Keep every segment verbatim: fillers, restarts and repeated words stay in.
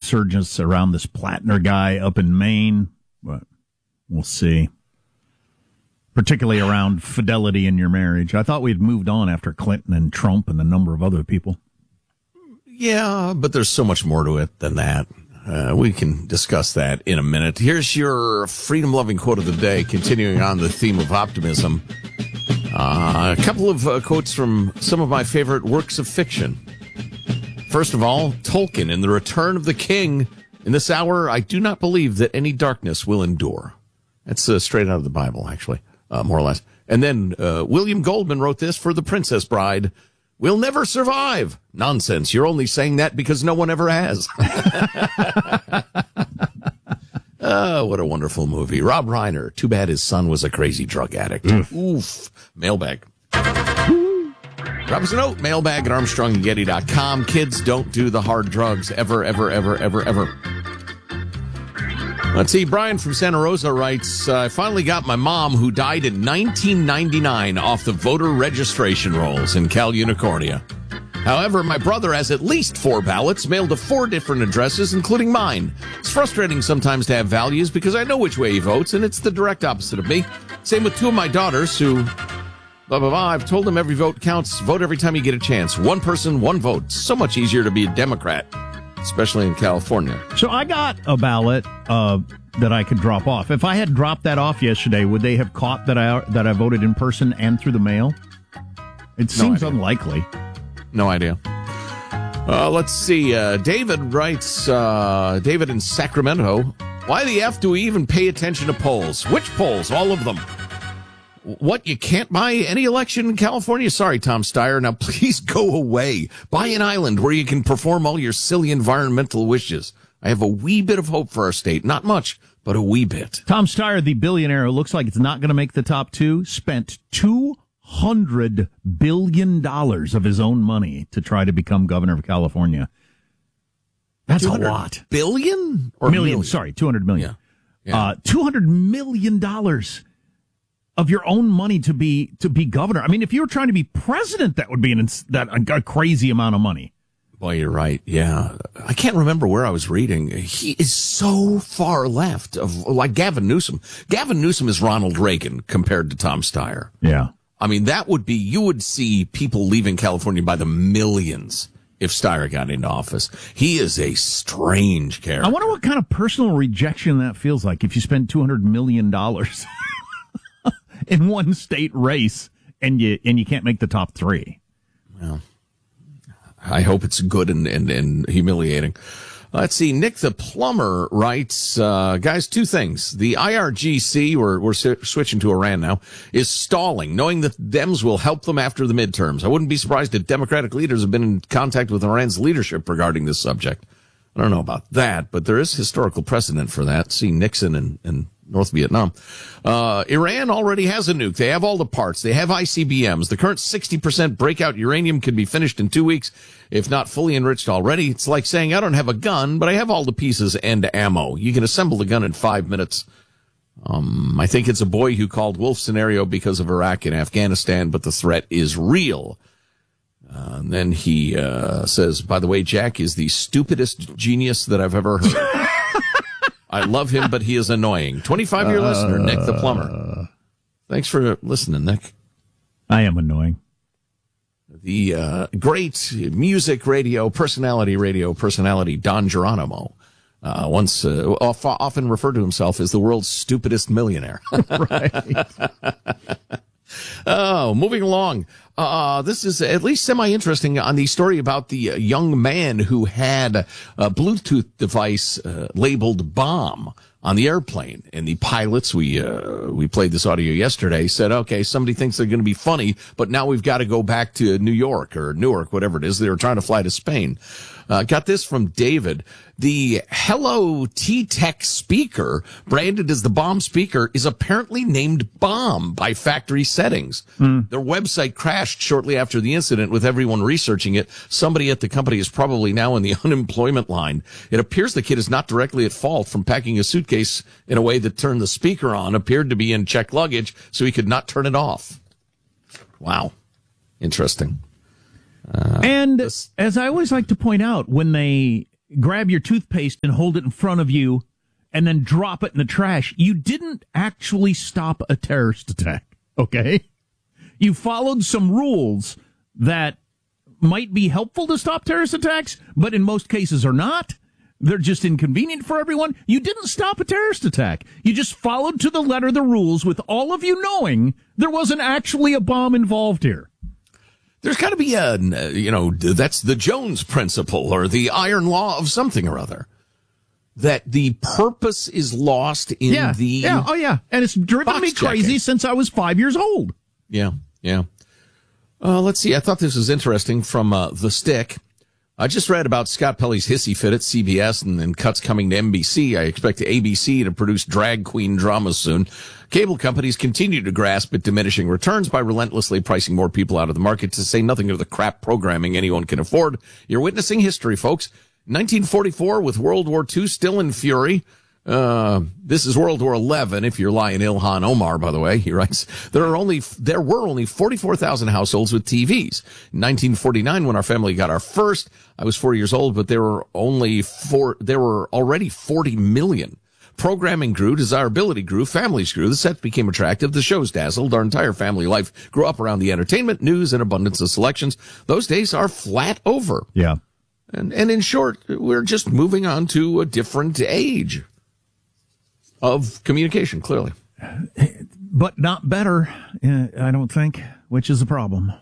insurgents around this Plattner guy up in Maine, but we'll see. Particularly around fidelity in your marriage. I thought we'd moved on after Clinton and Trump and a number of other people. Yeah, but there's so much more to it than that. Uh, we can discuss that in a minute. Here's your freedom-loving quote of the day, continuing on the theme of optimism. Uh, a couple of uh, quotes from some of my favorite works of fiction. First of all, Tolkien in The Return of the King. In this hour, I do not believe that any darkness will endure. That's uh, straight out of the Bible, actually, uh, more or less. And then uh, William Goldman wrote this for The Princess Bride. We'll never survive. Nonsense. You're only saying that because no one ever has. Oh, what a wonderful movie. Rob Reiner. Too bad his son was a crazy drug addict. Mm. Oof. Mailbag. Drop us a note. Mailbag at Armstrong and Getty dot com. Kids, don't do the hard drugs. Ever, ever, ever, ever, ever. Let's see. Brian from Santa Rosa writes, I finally got my mom, who died in nineteen ninety-nine, off the voter registration rolls in Cal Unicornia. However, my brother has at least four ballots mailed to four different addresses, including mine. It's frustrating sometimes to have values because I know which way he votes, and it's the direct opposite of me. Same with two of my daughters who, blah, blah, blah. I've told them every vote counts. Vote every time you get a chance. One person, one vote. So much easier to be a Democrat, especially in California. So I got a ballot uh, that I could drop off. If I had dropped that off yesterday, would they have caught that I that I voted in person and through the mail? It seems no unlikely. No idea. Uh, let's see. Uh, David writes, uh, David in Sacramento, why the F do we even pay attention to polls? Which polls? All of them. What, you can't buy any election in California? Sorry, Tom Steyer. Now, please go away. Buy an island where you can perform all your silly environmental wishes. I have a wee bit of hope for our state. Not much, but a wee bit. Tom Steyer, the billionaire who looks like it's not going to make the top two, spent two hundred billion dollars of his own money to try to become governor of California. That's a lot. Billion? Or million, million? Sorry, two hundred million. Yeah. Yeah. Uh, two hundred million dollars of your own money to be to be governor. I mean, if you were trying to be president, that would be an that a, a crazy amount of money. Boy, you're right. Yeah. I can't remember where I was reading. He is so far left of, like Gavin Newsom. Gavin Newsom is Ronald Reagan compared to Tom Steyer. Yeah. I mean, that would be, you would see people leaving California by the millions if Steyer got into office. He is a strange character. I wonder what kind of personal rejection that feels like if you spend two hundred million dollars in one state race and you and you can't make the top three. Well, I hope it's good and, and, and humiliating. Let's see. Nick the plumber writes, uh, guys, two things. The I R G C, we're, we're switching to Iran now, is stalling, knowing that Dems will help them after the midterms. I wouldn't be surprised if Democratic leaders have been in contact with Iran's leadership regarding this subject. I don't know about that, but there is historical precedent for that. See Nixon and, and North Vietnam. Uh, Iran already has a nuke. They have all the parts. They have I C B Ms. The current sixty percent breakout uranium can be finished in two weeks, if not fully enriched already. It's like saying, I don't have a gun, but I have all the pieces and ammo. You can assemble the gun in five minutes. Um, I think it's a boy who called wolf scenario because of Iraq and Afghanistan, but the threat is real. Uh, and then he uh, says, by the way, Jack is the stupidest genius that I've ever heard. I love him, but he is annoying. twenty-five-year uh, listener, Nick the plumber. Thanks for listening, Nick. I am annoying. The uh, great music radio, personality radio personality, Don Geronimo, uh, once uh, often referred to himself as the world's stupidest millionaire. Right. Oh, moving along. Uh, this is at least semi-interesting on the story about the uh, young man who had a Bluetooth device uh, labeled bomb on the airplane. And the pilots, we uh, we played this audio yesterday, said, okay, somebody thinks they're going to be funny, but now we've got to go back to New York or Newark, whatever it is. They were trying to fly to Spain. Uh, got this from David. The Hello T-Tech speaker, branded as the bomb speaker, is apparently named Bomb by factory settings. Mm. Their website crashed shortly after the incident with everyone researching it. Somebody at the company is probably now in the unemployment line. It appears the kid is not directly at fault from packing a suitcase in a way that turned the speaker on, appeared to be in checked luggage, so he could not turn it off. Wow. Interesting. Uh, and this, as I always like to point out, when they grab your toothpaste and hold it in front of you and then drop it in the trash, you didn't actually stop a terrorist attack, okay? You followed some rules that might be helpful to stop terrorist attacks, but in most cases are not. They're just inconvenient for everyone. You didn't stop a terrorist attack. You just followed to the letter the rules with all of you knowing there wasn't actually a bomb involved here. There's got to be a, you know, that's the Jones principle or the iron law of something or other. That the purpose is lost in yeah, the... Yeah, oh yeah. And it's driven me crazy checking. Since I was five years old. Yeah, yeah. Uh, let's see. I thought this was interesting from uh, The Stick. I just read about Scott Pelley's hissy fit at C B S and then cuts coming to N B C. I expect A B C to produce drag queen dramas soon. Cable companies continue to grasp at diminishing returns by relentlessly pricing more people out of the market, to say nothing of the crap programming anyone can afford. You're witnessing history, folks. nineteen forty-four, with World War Two still in fury. Uh, this is World War Eleven, if you're lying Ilhan Omar, by the way. He writes, there are only, there were only forty-four thousand households with T Vs. In nineteen forty-nine, when our family got our first, I was four years old, but there were only four, there were already forty million. Programming grew, desirability grew, families grew, the sets became attractive, the shows dazzled, our entire family life grew up around the entertainment, news, and abundance of selections. Those days are flat over. Yeah. And, and in short, we're just moving on to a different age of communication, clearly. But not better, I don't think, which is the problem.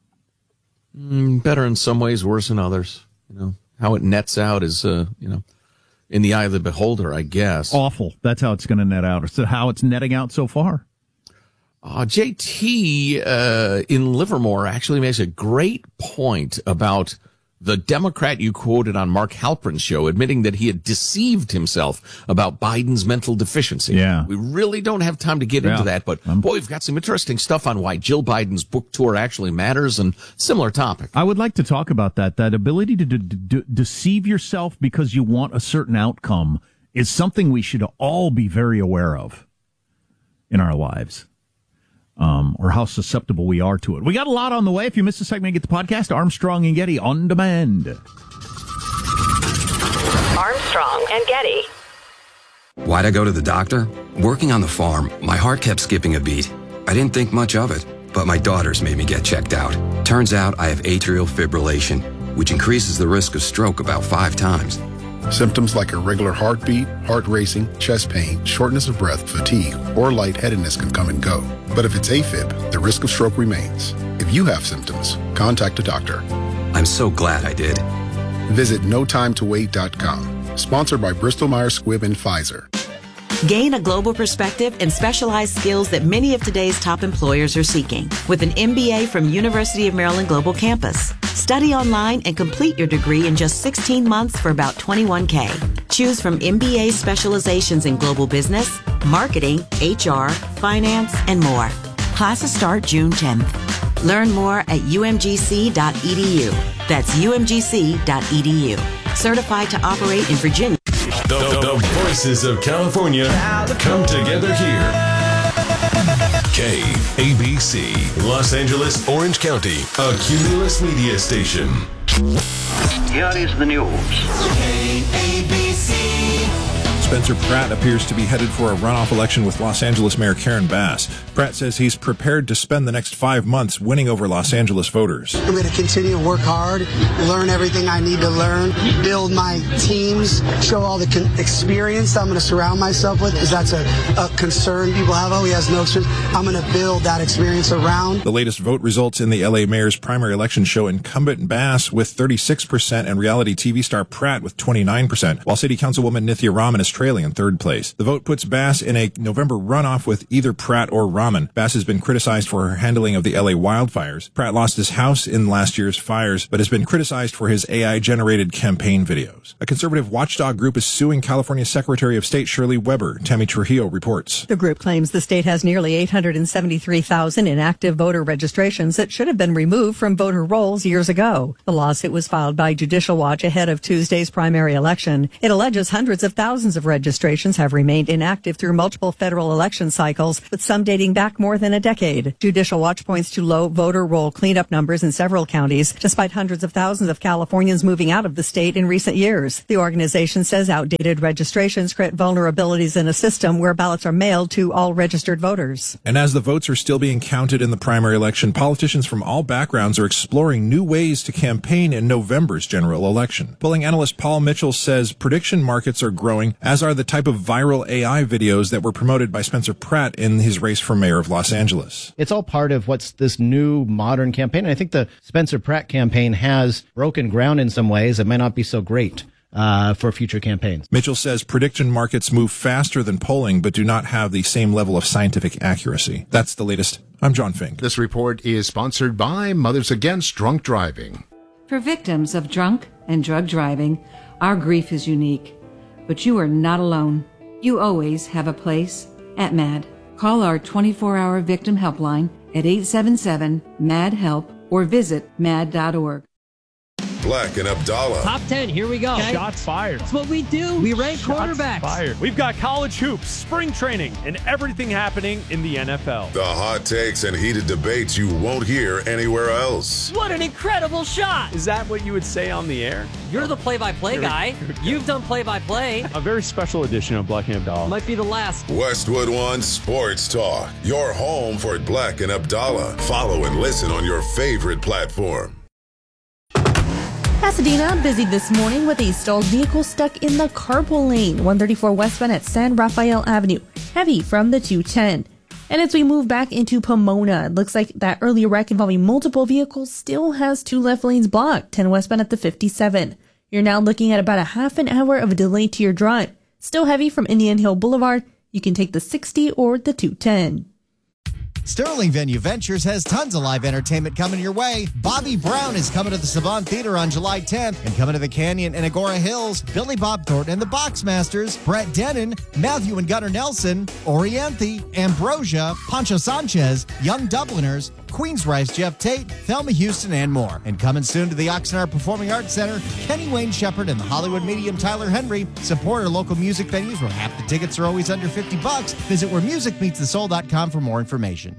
Mm, better in some ways, worse in others. You know, how it nets out is, uh, you know, in the eye of the beholder, I guess. Awful. That's how it's going to net out. It's how it's netting out so far. Uh, J T uh, in Livermore actually makes a great point about the Democrat you quoted on Mark Halperin's show, admitting that he had deceived himself about Biden's mental deficiency. Yeah. We really don't have time to get yeah. into that, but um, boy, we've got some interesting stuff on why Jill Biden's book tour actually matters and similar topic. I would like to talk about that. That ability to de- de- deceive yourself because you want a certain outcome is something we should all be very aware of in our lives. Um, or how susceptible we are to it. We got a lot on the way. If you missed a segment, get the podcast, Armstrong and Getty on demand. Armstrong and Getty. Why'd I go to the doctor? Working on the farm, my heart kept skipping a beat. I didn't think much of it, but my daughters made me get checked out. Turns out I have atrial fibrillation, which increases the risk of stroke about five times. Symptoms like irregular heartbeat, heart racing, chest pain, shortness of breath, fatigue, or lightheadedness can come and go. But if it's AFib, the risk of stroke remains. If you have symptoms, contact a doctor. I'm so glad I did. Visit no time to wait dot com. Sponsored by Bristol Myers Squibb and Pfizer. Gain a global perspective and specialized skills that many of today's top employers are seeking with an M B A from University of Maryland Global Campus. Study online and complete your degree in just sixteen months for about twenty-one thousand dollars. Choose from M B A specializations in global business, marketing, H R, finance, and more. Classes start June tenth. Learn more at u m g c dot e d u. That's u m g c dot e d u. Certified to operate in Virginia. The, the voices of California come together here. K A B C, Los Angeles, Orange County, a Cumulus media station. Here is the news. K A B C. Spencer Pratt appears to be headed for a runoff election with Los Angeles Mayor Karen Bass. Pratt says he's prepared to spend the next five months winning over Los Angeles voters. I'm going to continue to work hard, learn everything I need to learn, build my teams, show all the con- experience I'm going to surround myself with, because that's a, a concern people have. Oh, he has no experience. I'm going to build that experience around. The latest vote results in the L A mayor's primary election show incumbent Bass with thirty-six percent and reality T V star Pratt with twenty-nine percent, while city councilwoman Nithya Raman is trailing in third place. The vote puts Bass in a November runoff with either Pratt or Raman. Bass has been criticized for her handling of the L A wildfires. Pratt lost his house in last year's fires, but has been criticized for his A I-generated campaign videos. A conservative watchdog group is suing California Secretary of State Shirley Weber. Tammy Trujillo reports. The group claims the state has nearly eight hundred seventy-three thousand inactive voter registrations that should have been removed from voter rolls years ago. The lawsuit was filed by Judicial Watch ahead of Tuesday's primary election. It alleges hundreds of thousands of registrations have remained inactive through multiple federal election cycles, with some dating back more than a decade. Judicial Watch points to low voter roll cleanup numbers in several counties, despite hundreds of thousands of Californians moving out of the state in recent years. The organization says outdated registrations create vulnerabilities in a system where ballots are mailed to all registered voters. And as the votes are still being counted in the primary election, politicians from all backgrounds are exploring new ways to campaign in November's general election. Polling analyst Paul Mitchell says prediction markets are growing, as are the type of viral A I videos that were promoted by Spencer Pratt in his race for mayor of Los Angeles. It's all part of what's this new modern campaign. And I think the Spencer Pratt campaign has broken ground in some ways that may not be so great uh, for future campaigns. Mitchell says prediction markets move faster than polling, but do not have the same level of scientific accuracy. That's the latest. I'm John Fink. This report is sponsored by Mothers Against Drunk Driving. For victims of drunk and drug driving, our grief is unique, but you are not alone. You always have a place at MAD. Call our twenty-four hour victim helpline at eight seven seven, M A D, HELP or visit mad dot org. Black and Abdallah. Top ten, here we go. Okay. Shots fired. That's what we do. We rank Shots quarterbacks. Fired. We've got college hoops, spring training, and everything happening in the N F L. The hot takes and heated debates you won't hear anywhere else. What an incredible shot. Is that what you would say on the air? You're the play-by-play guy. You've done play-by-play. A very special edition of Black and Abdallah. Might be the last. Westwood One Sports Talk. Your home for Black and Abdallah. Follow and listen on your favorite platform. Pasadena busy this morning with a stalled vehicle stuck in the carpool lane, one thirty-four westbound at San Rafael Avenue, heavy from the two ten. And as we move back into Pomona, it looks like that earlier wreck involving multiple vehicles still has two left lanes blocked, ten westbound at the fifty-seven. You're now looking at about a half an hour of a delay to your drive. Still heavy from Indian Hill Boulevard. You can take the sixty or the two ten. Sterling Venue Ventures has tons of live entertainment coming your way. Bobby Brown is coming to the Saban Theater on July tenth, and coming to the Canyon and Agora Hills, Billy Bob Thornton and the Boxmasters, Brett Dennen, Matthew and Gunnar Nelson, Oriente, Ambrosia, Pancho Sanchez, Young Dubliners, Queensryche Jeff Tate, Thelma Houston, and more. And coming soon to the Oxnard Performing Arts Center, Kenny Wayne Shepherd and the Hollywood medium Tyler Henry. Support our local music venues where half the tickets are always under fifty bucks. Visit where music meets the soul dot com for more information.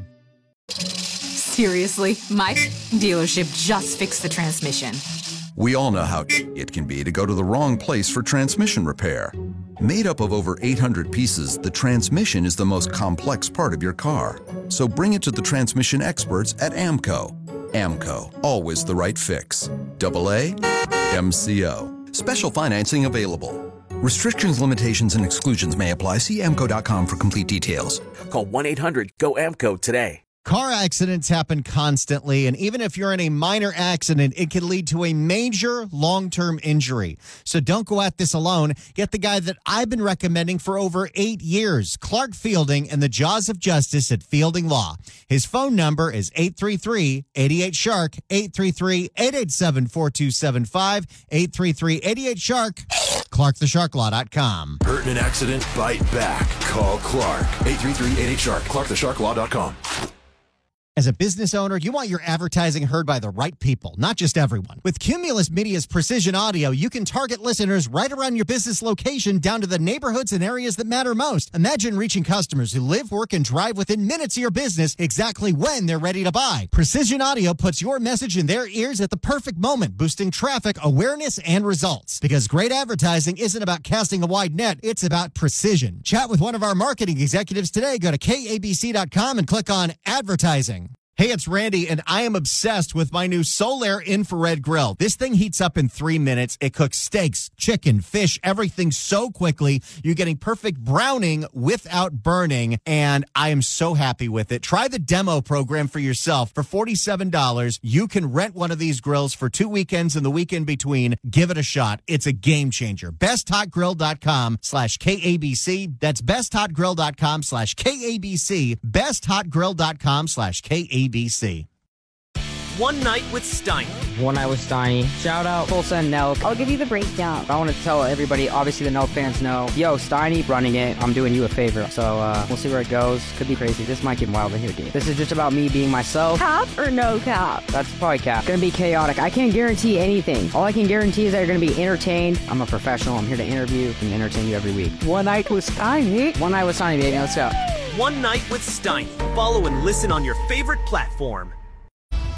Seriously, my dealership just fixed the transmission. We all know how it can be to go to the wrong place for transmission repair. Made up of over eight hundred pieces, the transmission is the most complex part of your car. So bring it to the transmission experts at AMCO. AMCO, always the right fix. Double A, M C O. Special financing available. Restrictions, limitations, and exclusions may apply. See A M C O dot com for complete details. Call one eight hundred go A M C O today. Car accidents happen constantly, and even if you're in a minor accident, it can lead to a major long-term injury. So don't go at this alone. Get the guy that I've been recommending for over eight years, Clark Fielding and the Jaws of Justice at Fielding Law. His phone number is eight three three, eight eight, shark, eight three three, eight eight seven, four two seven five, eight three three, eight eight, shark, clark the shark law dot com. Hurt in an accident? Bite back. Call Clark. eight three three, eight eight, shark, clark the shark law dot com. As a business owner, you want your advertising heard by the right people, not just everyone. With Cumulus Media's Precision Audio, you can target listeners right around your business location down to the neighborhoods and areas that matter most. Imagine reaching customers who live, work, and drive within minutes of your business exactly when they're ready to buy. Precision Audio puts your message in their ears at the perfect moment, boosting traffic, awareness, and results. Because great advertising isn't about casting a wide net, it's about precision. Chat with one of our marketing executives today. Go to K A B C dot com and click on Advertising. Hey, it's Randy, and I am obsessed with my new Solaire infrared grill. This thing heats up in three minutes. It cooks steaks, chicken, fish, everything so quickly. You're getting perfect browning without burning, and I am so happy with it. Try the demo program for yourself. For forty-seven dollars, you can rent one of these grills for two weekends and the weekend between. Give it a shot. It's a game changer. best hot grill dot com slash K A B C. That's best hot grill dot com slash K A B C. best hot grill dot com slash K A B C. One Night with Steiny. One Night with Steiny. Shout out Tulsa and Nelk. I'll give you the breakdown. I want to tell everybody, obviously the Nelk fans know, yo, Steiny running it, I'm doing you a favor. So uh, we'll see where it goes. Could be crazy. This might get wild in here, dude. This is just about me being myself. Cap or no cap? That's probably cap. Gonna be chaotic. I can't guarantee anything. All I can guarantee is that you're gonna be entertained. I'm a professional. I'm here to interview and entertain you every week. One Night with Steiny. One Night with Steiny, baby. Let's go. One Night with Steiny. Follow and listen on your favorite platform.